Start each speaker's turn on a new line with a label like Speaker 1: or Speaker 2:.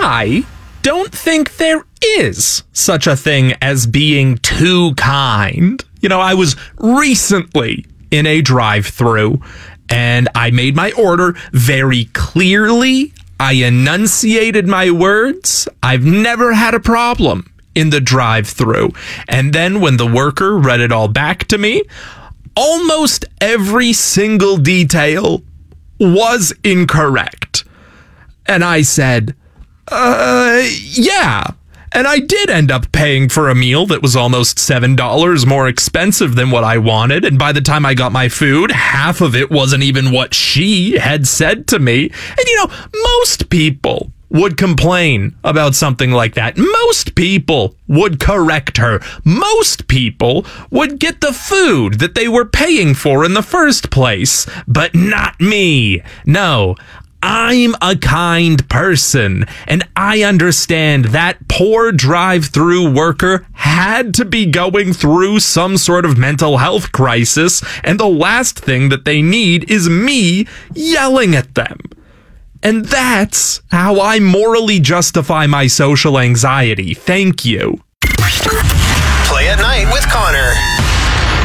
Speaker 1: I don't think there is such a thing as being too kind. You know, I was recently in a drive-thru and I made my order very clearly. I enunciated my words. I've never had a problem in the drive-thru. And then when the worker read it all back to me, almost every single detail was incorrect. And I said, yeah. And I did end up paying for a meal that was almost $7 more expensive than what I wanted. And by the time I got my food, half of it wasn't even what she had said to me. And, you know, most people would complain about something like that. Most people would correct her. Most people would get the food that they were paying for in the first place. But not me. No. I'm a kind person, and I understand that poor drive-thru worker had to be going through some sort of mental health crisis, and the last thing that they need is me yelling at them. And that's how I morally justify my social anxiety. Thank you.
Speaker 2: Play at Night with Connor.